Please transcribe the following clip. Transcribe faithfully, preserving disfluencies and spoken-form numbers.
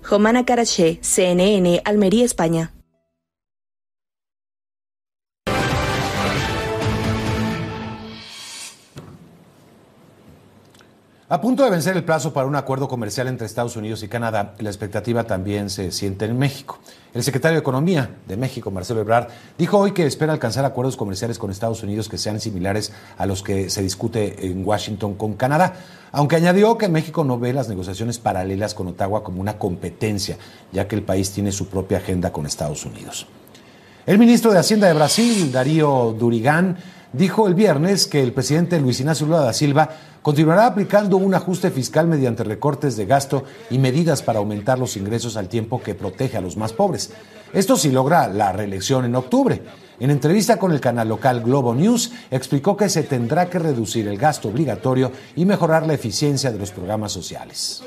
Jomana Caraché, C N N, Almería, España. A punto de vencer el plazo para un acuerdo comercial entre Estados Unidos y Canadá, la expectativa también se siente en México. El secretario de Economía de México, Marcelo Ebrard, dijo hoy que espera alcanzar acuerdos comerciales con Estados Unidos que sean similares a los que se discute en Washington con Canadá, aunque añadió que México no ve las negociaciones paralelas con Ottawa como una competencia, ya que el país tiene su propia agenda con Estados Unidos. El ministro de Hacienda de Brasil, Darío Durigan, dijo el viernes que el presidente Luis Ignacio Lula da Silva continuará aplicando un ajuste fiscal mediante recortes de gasto y medidas para aumentar los ingresos al tiempo que protege a los más pobres. Esto sí logra la reelección en octubre. En entrevista con el canal local Globo News, explicó que se tendrá que reducir el gasto obligatorio y mejorar la eficiencia de los programas sociales.